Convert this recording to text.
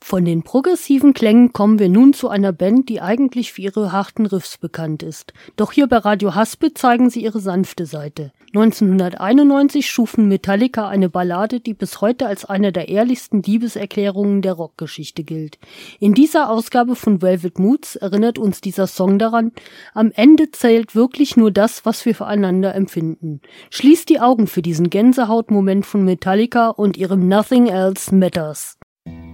Von den progressiven Klängen kommen wir nun zu einer Band, die eigentlich für ihre harten Riffs bekannt ist. Doch hier bei Radio Haspel zeigen sie ihre sanfte Seite. 1991 schufen Metallica eine Ballade, die bis heute als eine der ehrlichsten Liebeserklärungen der Rockgeschichte gilt. In dieser Ausgabe von Velvet Moods erinnert uns dieser Song daran, am Ende zählt wirklich nur das, was wir füreinander empfinden. Schließt die Augen für diesen Gänsehautmoment von Metallica und ihrem Nothing Else Matters.